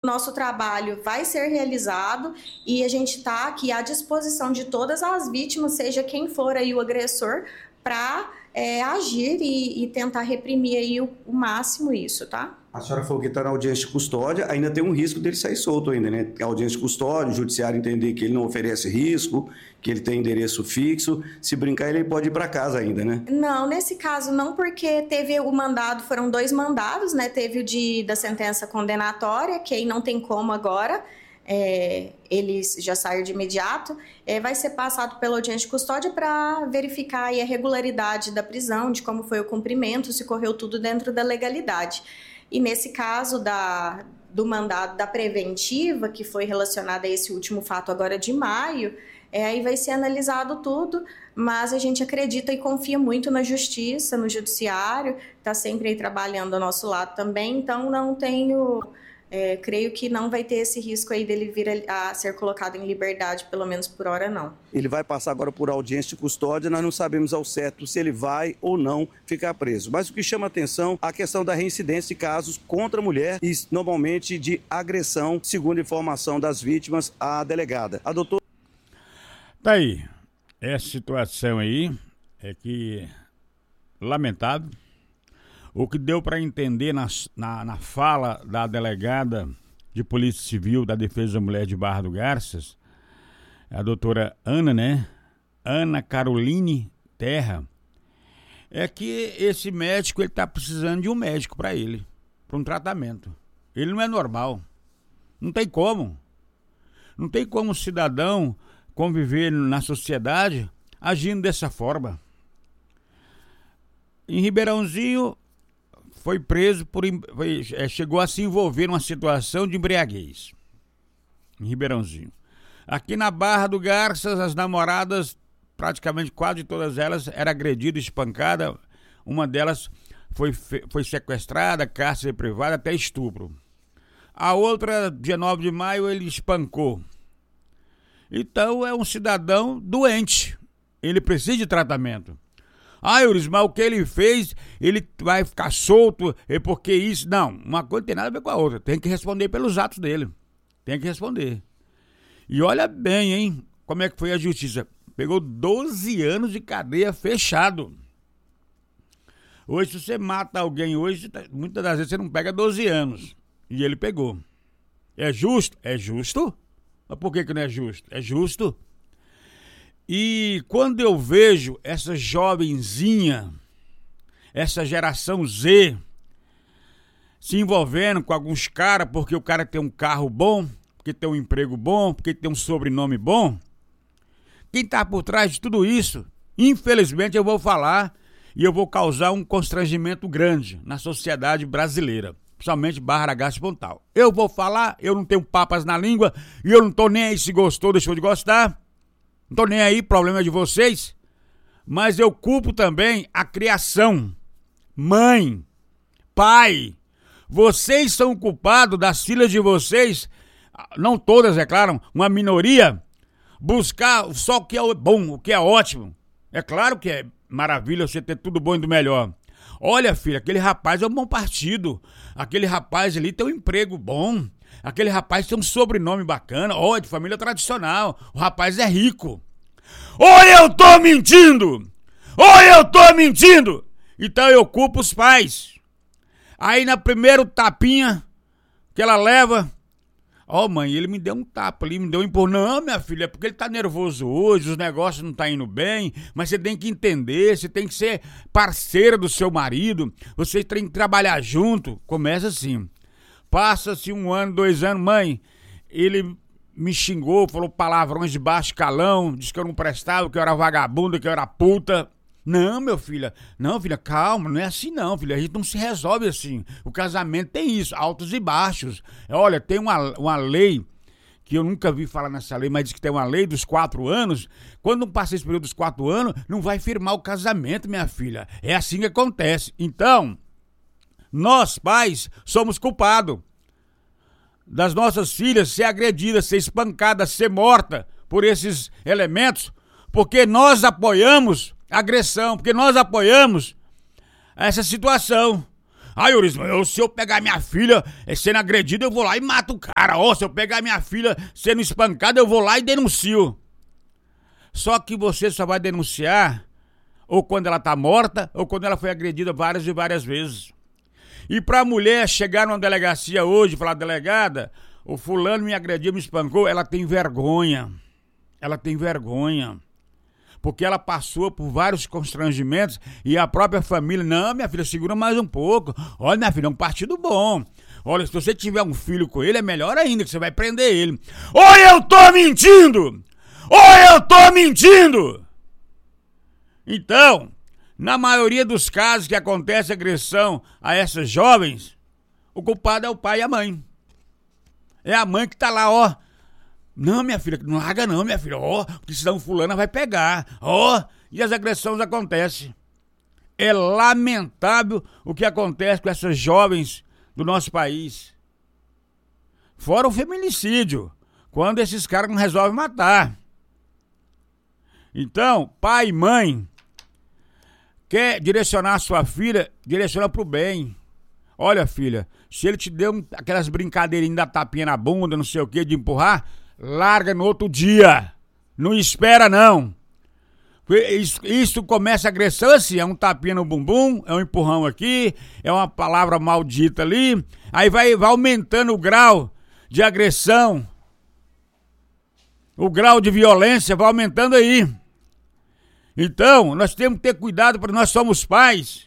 nosso trabalho vai ser realizado e a gente está aqui à disposição de todas as vítimas, seja quem for aí o agressor, para agir e tentar reprimir aí o máximo isso, tá? A senhora falou que está na audiência de custódia, ainda tem um risco dele sair solto ainda, né? A audiência de custódia, o judiciário entender que ele não oferece risco, que ele tem endereço fixo, se brincar ele pode ir para casa ainda, né? Não, nesse caso não, porque teve o mandado, foram 2 mandados, né? Teve o da sentença condenatória, que aí não tem como agora, ele já saiu de imediato, vai ser passado pela audiência de custódia para verificar aí a regularidade da prisão, de como foi o cumprimento, se correu tudo dentro da legalidade. E nesse caso do mandado da preventiva, que foi relacionado a esse último fato agora de maio, aí vai ser analisado tudo, mas a gente acredita e confia muito na justiça, no judiciário, está sempre aí trabalhando ao nosso lado também, então não tenho... creio que não vai ter esse risco aí dele vir a ser colocado em liberdade, pelo menos por hora não. Ele vai passar agora por audiência de custódia, nós não sabemos ao certo se ele vai ou não ficar preso. Mas o que chama atenção é a questão da reincidência de casos contra a mulher e normalmente de agressão, segundo informação das vítimas à delegada. A doutora... Tá aí, essa situação aí é que, lamentável. O que deu para entender na fala da delegada de Polícia Civil da Defesa da Mulher de Barra do Garças, a doutora Ana, né? Ana Caroline Terra, é que esse médico, ele tá precisando de um médico para ele, para um tratamento. Ele não é normal. Não tem como. Não tem como um cidadão conviver na sociedade agindo dessa forma. Em Ribeirãozinho, foi preso chegou a se envolver numa situação de embriaguez. Em Ribeirãozinho. Aqui na Barra do Garças, as namoradas, praticamente quase todas elas, eram agredidas, espancadas. Uma delas foi sequestrada, cárcere privado, até estupro. A outra, dia 9 de maio, ele espancou. Então é um cidadão doente. Ele precisa de tratamento. Euris, mas o que ele fez, ele vai ficar solto, porque isso... Não, uma coisa não tem nada a ver com a outra. Tem que responder pelos atos dele. Tem que responder. E olha bem, hein, como é que foi a justiça. Pegou 12 anos de cadeia fechado. Hoje, se você mata alguém hoje, muitas das vezes você não pega 12 anos. E ele pegou. É justo? É justo. Mas por que não é justo? É justo. E quando eu vejo essa jovenzinha, essa geração Z, se envolvendo com alguns caras, porque o cara tem um carro bom, porque tem um emprego bom, porque tem um sobrenome bom, quem está por trás de tudo isso, infelizmente eu vou falar e eu vou causar um constrangimento grande na sociedade brasileira, principalmente Barra da Garças Pontal. Eu vou falar, eu não tenho papas na língua e eu não tô nem aí se gostou, deixou de gostar. Não tô nem aí, problema de vocês. Mas eu culpo também a criação. Mãe, pai, vocês são culpados das filhas de vocês, não todas, é claro, uma minoria, buscar só o que é bom, o que é ótimo. É claro que é maravilha você ter tudo bom e do melhor. Olha, filha, aquele rapaz é um bom partido. Aquele rapaz ali tem um emprego bom. Aquele rapaz tem um sobrenome bacana, de família tradicional. O rapaz é rico. Ou eu tô mentindo! Ou eu tô mentindo! Então eu culpo os pais. Aí na primeira tapinha que ela leva, mãe, ele me deu um tapa ali, me deu um empurrão. Não, minha filha, é porque ele tá nervoso hoje, os negócios não tá indo bem, mas você tem que entender, você tem que ser parceira do seu marido, você tem que trabalhar junto. Começa assim. Passa-se 1 ano, 2 anos, mãe, ele me xingou, falou palavrões de baixo calão, disse que eu não prestava, que eu era vagabunda, que eu era puta. Não, meu filho, não, filha, calma, não é assim não, filha, a gente não se resolve assim. O casamento tem isso, altos e baixos. Olha, tem uma lei, que eu nunca vi falar nessa lei, mas diz que tem uma lei dos 4 anos. Quando não passa esse período dos 4 anos, não vai firmar o casamento, minha filha. É assim que acontece. Então, nós, pais, somos culpados das nossas filhas ser agredidas, ser espancadas, ser mortas por esses elementos, porque nós apoiamos a agressão, porque nós apoiamos essa situação. Aí, Eurisma, se eu pegar minha filha sendo agredida, eu vou lá e mato o cara. Se eu pegar minha filha sendo espancada, eu vou lá e denuncio. Só que você só vai denunciar ou quando ela tá morta, ou quando ela foi agredida várias e várias vezes. E pra mulher chegar numa delegacia hoje e falar, delegada, o fulano me agrediu, me espancou, ela tem vergonha. Ela tem vergonha. Porque ela passou por vários constrangimentos e a própria família, não, minha filha, segura mais um pouco. Olha, minha filha, é um partido bom. Olha, se você tiver um filho com ele, é melhor ainda, que você vai prender ele. Ou eu tô mentindo! Ou eu tô mentindo! Então, na maioria dos casos que acontece agressão a essas jovens, o culpado é o pai e a mãe. É a mãe que tá lá, não, minha filha, não larga não, minha filha, porque senão fulana vai pegar, e as agressões acontecem. É lamentável o que acontece com essas jovens do nosso país. Fora o feminicídio, quando esses caras não resolvem matar. Então, pai e mãe, quer direcionar a sua filha, direciona pro bem. Olha, filha, se ele te deu aquelas brincadeirinhas da tapinha na bunda, não sei o que, de empurrar, larga no outro dia. Não espera, não. Isso começa a agressão assim, é um tapinha no bumbum, é um empurrão aqui, é uma palavra maldita ali, aí vai aumentando o grau de agressão, o grau de violência vai aumentando aí. Então, nós temos que ter cuidado, porque nós somos pais.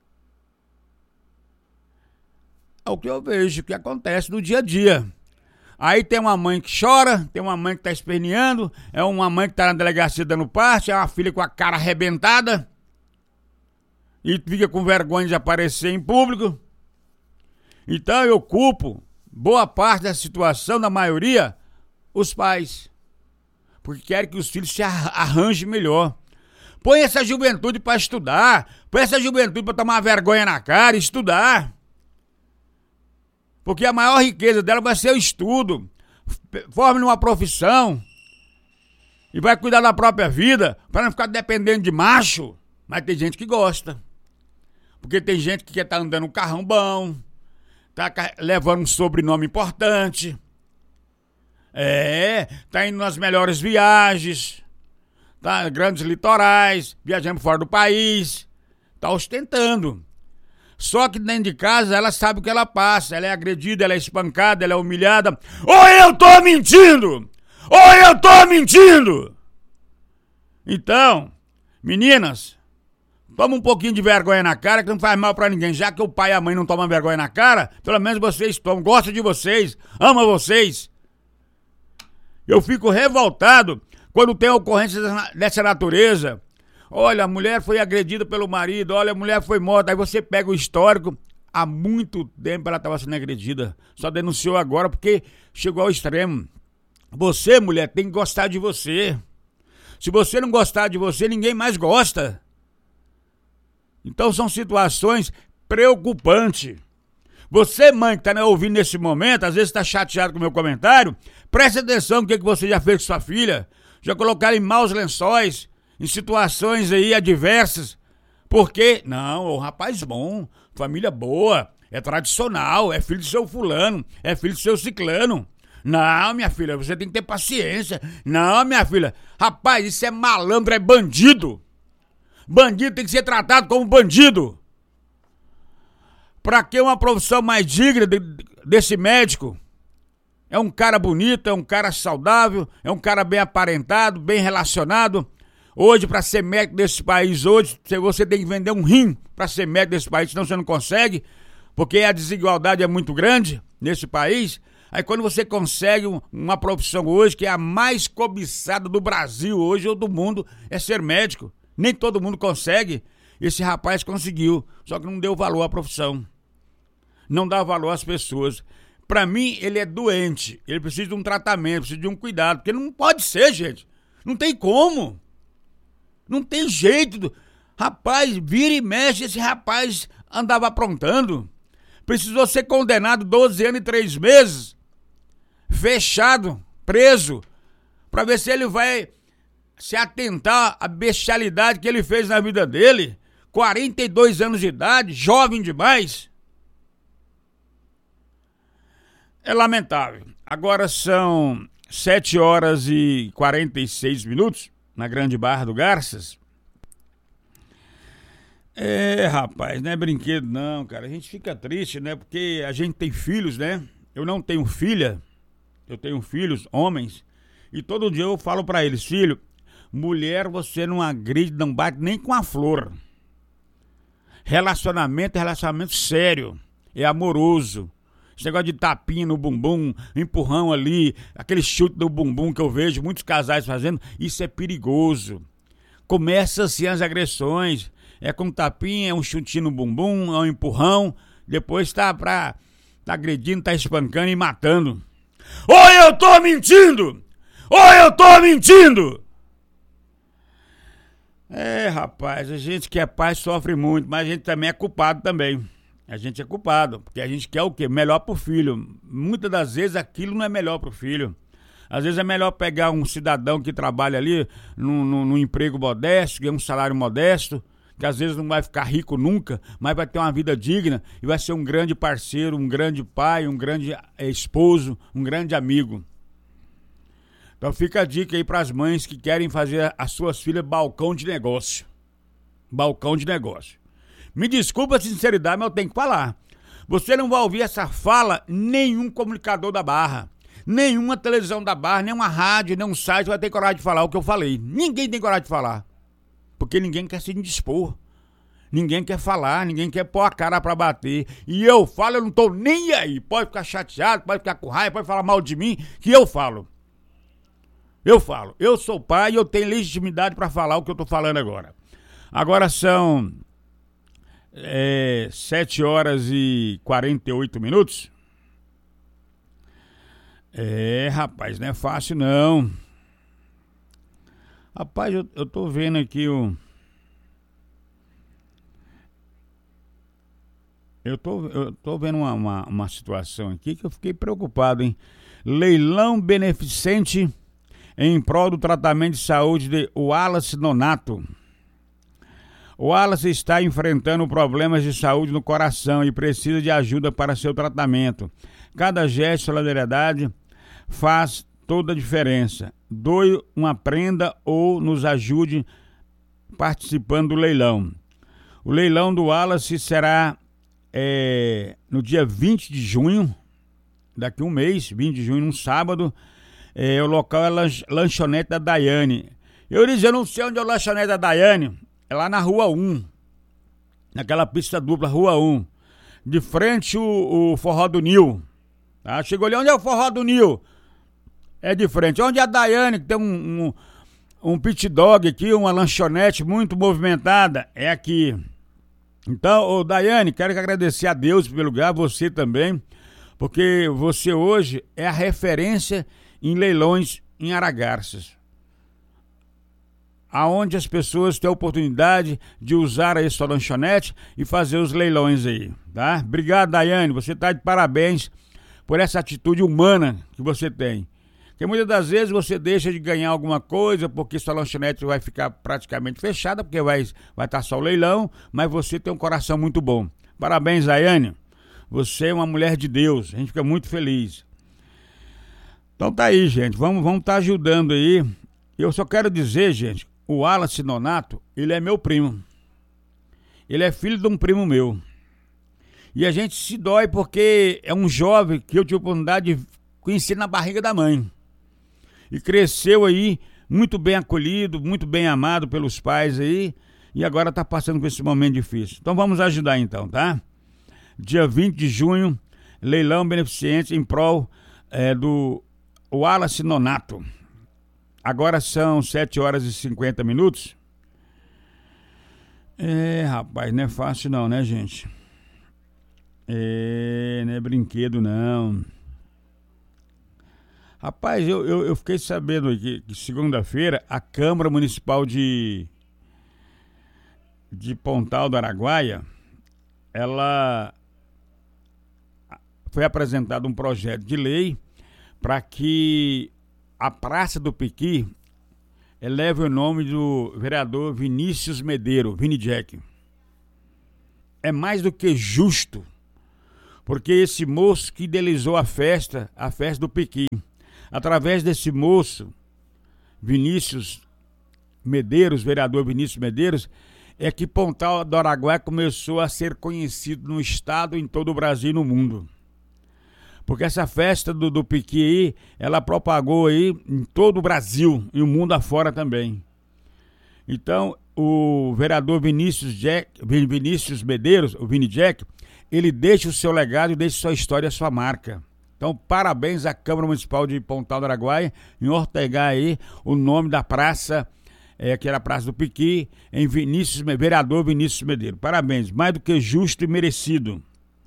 É o que eu vejo que acontece no dia a dia. Aí tem uma mãe que chora, tem uma mãe que tá esperneando, é uma mãe que tá na delegacia dando parte, é uma filha com a cara arrebentada e fica com vergonha de aparecer em público. Então eu culpo boa parte da situação, da maioria, os pais, porque querem que os filhos se arranjem melhor. Põe essa juventude para estudar, põe essa juventude para tomar vergonha na cara e estudar. Porque a maior riqueza dela vai ser o estudo. Forme numa profissão e vai cuidar da própria vida para não ficar dependendo de macho. Mas tem gente que gosta. Porque tem gente que quer estar andando um carrão bom, tá levando um sobrenome importante. Tá indo nas melhores viagens, tá grandes litorais, viajando fora do país, tá ostentando. Só que dentro de casa ela sabe o que ela passa, ela é agredida, ela é espancada, ela é humilhada. Ou eu tô mentindo! Ou eu tô mentindo! Então, meninas, toma um pouquinho de vergonha na cara, que não faz mal pra ninguém. Já que o pai e a mãe não tomam vergonha na cara, pelo menos vocês tomam, gostam de vocês, amam vocês. Eu fico revoltado quando tem ocorrências dessa natureza. Olha, a mulher foi agredida pelo marido, olha, a mulher foi morta. Aí você pega o histórico, há muito tempo ela estava sendo agredida. Só denunciou agora porque chegou ao extremo. Você, mulher, tem que gostar de você. Se você não gostar de você, ninguém mais gosta. Então são situações preocupantes. Você, mãe, que está ouvindo nesse momento, às vezes está chateado com o meu comentário, preste atenção no que você já fez com sua filha. Já colocaram em maus lençóis, em situações aí adversas. Porque, não, o rapaz bom, família boa, é tradicional, é filho do seu fulano, é filho do seu ciclano. Não, minha filha, você tem que ter paciência. Não, minha filha, rapaz, isso é malandro, é bandido. Bandido tem que ser tratado como bandido. Pra que uma profissão mais digna desse médico? É um cara bonito, é um cara saudável, é um cara bem aparentado, bem relacionado. Hoje, para ser médico desse país, hoje, você tem que vender um rim para ser médico desse país, senão você não consegue, porque a desigualdade é muito grande nesse país. Aí quando você consegue uma profissão hoje, que é a mais cobiçada do Brasil hoje ou do mundo, é ser médico. Nem todo mundo consegue. Esse rapaz conseguiu, só que não deu valor à profissão. Não dá valor às pessoas. Para mim, ele é doente. Ele precisa de um tratamento, precisa de um cuidado, porque não pode ser, gente. Não tem como. Não tem jeito. Rapaz, vira e mexe, esse rapaz andava aprontando. Precisou ser condenado 12 anos e 3 meses, fechado, preso, para ver se ele vai se atentar à bestialidade que ele fez na vida dele. 42 anos de idade, jovem demais. É lamentável. Agora são 7h46 na Grande Barra do Garças. Rapaz, não é brinquedo não, cara. A gente fica triste, né? Porque a gente tem filhos, né? Eu não tenho filha, eu tenho filhos, homens. E todo dia eu falo pra eles, filho, mulher você não agride, não bate nem com a flor. Relacionamento é relacionamento sério, é amoroso. Esse negócio de tapinha no bumbum, empurrão ali, aquele chute no bumbum que eu vejo muitos casais fazendo, isso é perigoso. Começa assim as agressões, é com tapinha, é um chutinho no bumbum, é um empurrão, depois tá agredindo, tá espancando e matando. Ou eu tô mentindo! Ou eu tô mentindo! Rapaz, a gente que é pai sofre muito, mas a gente também é culpado também. A gente é culpado, porque a gente quer o quê? Melhor pro filho. Muitas das vezes aquilo não é melhor pro filho. Às vezes é melhor pegar um cidadão que trabalha ali num emprego modesto, ganha um salário modesto, que às vezes não vai ficar rico nunca, mas vai ter uma vida digna e vai ser um grande parceiro, um grande pai, um grande esposo, um grande amigo. Então fica a dica aí para as mães que querem fazer as suas filhas balcão de negócio. Balcão de negócio. Me desculpa a sinceridade, mas eu tenho que falar. Você não vai ouvir essa fala nenhum comunicador da Barra, nenhuma televisão da Barra, nenhuma rádio, nenhum site vai ter coragem de falar o que eu falei. Ninguém tem coragem de falar. Porque ninguém quer se indispor. Ninguém quer falar, ninguém quer pôr a cara pra bater. E eu falo, eu não tô nem aí. Pode ficar chateado, pode ficar com raiva, pode falar mal de mim, que eu falo. Eu falo. Eu sou pai e eu tenho legitimidade pra falar o que eu tô falando agora. Agora são 7h48. Rapaz, não é fácil não. Rapaz, eu tô vendo aqui eu tô vendo uma situação aqui que eu fiquei preocupado, hein? Leilão beneficente em prol do tratamento de saúde de Wallace Nonato. O Wallace está enfrentando problemas de saúde no coração e precisa de ajuda para seu tratamento. Cada gesto de solidariedade faz toda a diferença. Doe uma prenda ou nos ajude participando do leilão. O leilão do Wallace será no dia 20 de junho, daqui a um mês, 20 de junho, um sábado. O local é Lanchonete da Daiane. Eu não sei onde é o Lanchonete da Daiane. É lá na Rua 1, naquela pista dupla, Rua 1. De frente o Forró do Nil. Tá? Chegou ali, onde é o Forró do Nil? É de frente. Onde é a Daiane, que tem um pit dog aqui, uma lanchonete muito movimentada, é aqui. Então, Daiane, quero agradecer a Deus pelo lugar, você também, porque você hoje é a referência em leilões em Aragarças, aonde as pessoas têm a oportunidade de usar aí sua lanchonete e fazer os leilões aí, tá? Obrigado, Daiane, você tá de parabéns por essa atitude humana que você tem. Porque muitas das vezes você deixa de ganhar alguma coisa porque sua lanchonete vai ficar praticamente fechada, porque vai estar só o leilão, mas você tem um coração muito bom. Parabéns, Daiane. Você é uma mulher de Deus, a gente fica muito feliz. Então tá aí, gente, vamos tá ajudando aí. Eu só quero dizer, gente, o Wallace Nonato, ele é meu primo. Ele é filho de um primo meu. E a gente se dói porque é um jovem que eu tive a oportunidade de conhecer na barriga da mãe. E cresceu aí, muito bem acolhido, muito bem amado pelos pais aí. E agora tá passando por esse momento difícil. Então vamos ajudar então, tá? Dia 20 de junho, leilão beneficente em prol do Wallace Nonato. Agora são 7h50. Rapaz, não é fácil não, né, gente? Não é brinquedo não. Rapaz, eu fiquei sabendo aqui que segunda-feira a Câmara Municipal de Pontal do Araguaia, ela foi apresentado um projeto de lei para que a Praça do Piqui leve o nome do vereador Vinícius Medeiro, Vini Jack. É mais do que justo, porque esse moço que idealizou a festa do Piqui. Através desse moço, Vinícius Medeiros, vereador Vinícius Medeiros, é que Pontal do Araguaia começou a ser conhecido no estado, em todo o Brasil e no mundo. Porque essa festa do Piqui aí, ela propagou aí em todo o Brasil e o mundo afora também. Então, o vereador Vinícius Medeiros, o Vini Jack, ele deixa o seu legado e deixa sua história, a sua marca. Então, parabéns à Câmara Municipal de Pontal do Araguaia em ortegar aí o nome da praça, que era a Praça do Piqui, em vereador Vinícius Medeiros. Parabéns, mais do que justo e merecido.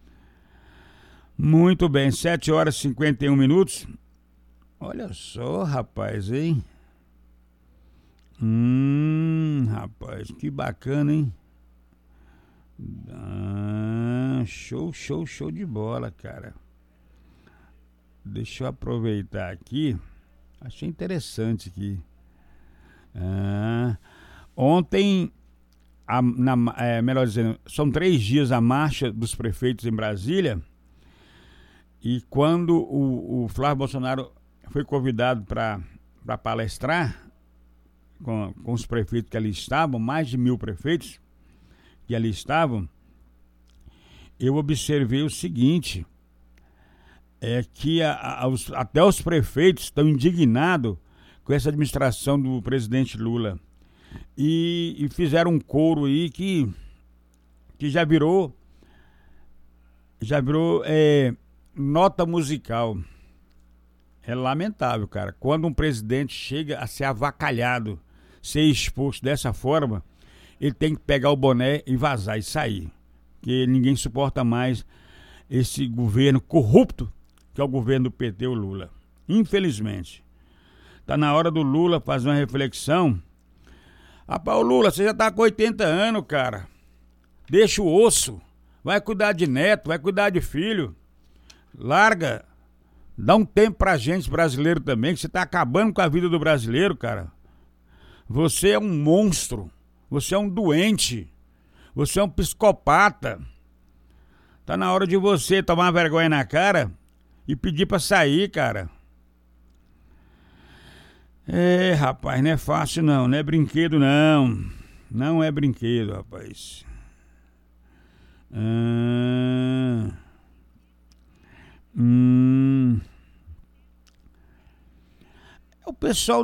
Muito bem, 7h51. Olha só, rapaz, hein? Rapaz, que bacana, hein? Show de bola, cara. Deixa eu aproveitar aqui. Achei interessante aqui. Ontem, melhor dizendo, são 3 dias a marcha dos prefeitos em Brasília. E quando o Flávio Bolsonaro foi convidado para palestrar com os prefeitos que ali estavam, mais de 1.000 prefeitos que ali estavam, eu observei o seguinte, que até os prefeitos estão indignados com essa administração do presidente Lula e fizeram um coro aí que já virou nota musical. É lamentável, cara, quando um presidente chega a ser avacalhado, ser exposto dessa forma, ele tem que pegar o boné e vazar e sair, porque ninguém suporta mais esse governo corrupto que é o governo do PT, o Lula. Infelizmente. Tá na hora do Lula fazer uma reflexão. Rapaz, o Lula, você já tá com 80 anos, cara. Deixa o osso. Vai cuidar de neto, vai cuidar de filho. Larga. Dá um tempo pra gente brasileiro também, que você tá acabando com a vida do brasileiro, cara. Você é um monstro. Você é um doente. Você é um psicopata. Tá na hora de você tomar uma vergonha na cara e pedir pra sair, cara. Rapaz, não é fácil não é brinquedo não. Não é brinquedo, rapaz. O pessoal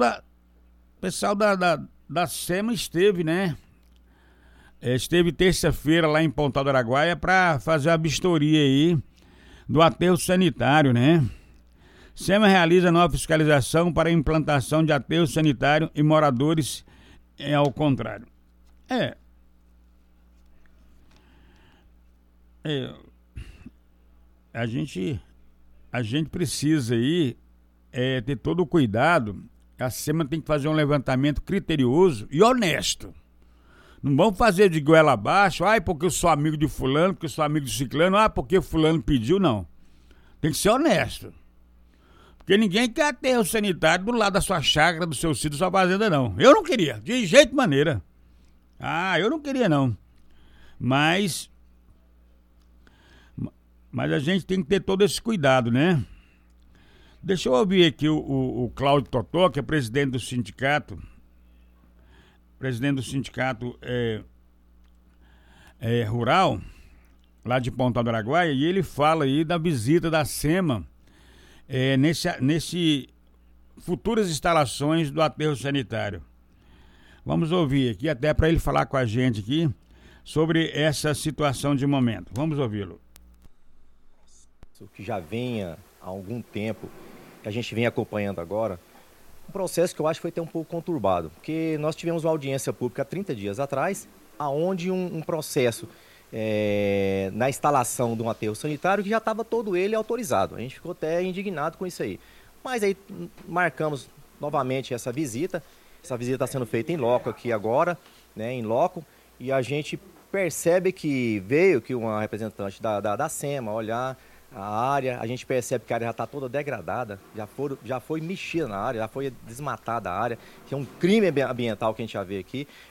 da SEMA esteve, né? Esteve terça-feira lá em Pontal do Araguaia para fazer a vistoria aí do aterro sanitário, né? SEMA realiza nova fiscalização para a implantação de aterro sanitário e moradores ao contrário. A gente precisa aí ter todo o cuidado. A SEMA tem que fazer um levantamento criterioso e honesto. Não vamos fazer de goela abaixo, porque eu sou amigo de fulano, porque eu sou amigo de ciclano, porque fulano pediu, não. Tem que ser honesto. Porque ninguém quer aterro sanitário do lado da sua chácara, do seu sítio, da sua fazenda, não. Eu não queria, de jeito maneira. Eu não queria, não. Mas a gente tem que ter todo esse cuidado, né? Deixa eu ouvir aqui o Cláudio Totó, que é presidente do sindicato. Presidente do sindicato rural, lá de Pontal do Araguaia, e ele fala aí da visita da SEMA nesse futuras instalações do aterro sanitário. Vamos ouvir aqui, até para ele falar com a gente aqui sobre essa situação de momento. Vamos ouvi-lo. Que já venha há algum tempo, que a gente vem acompanhando agora, um processo que eu acho que foi até um pouco conturbado, porque nós tivemos uma audiência pública há 30 dias atrás, aonde um processo na instalação de um aterro sanitário que já estava todo ele autorizado. A gente ficou até indignado com isso aí. Mas aí marcamos novamente essa visita está sendo feita em loco aqui agora, né, em loco, e a gente percebe que veio aqui uma representante da SEMA olhar a área, a gente percebe que a área já está toda degradada, já foi mexida na área, já foi desmatada a área, que é um crime ambiental que a gente já vê aqui.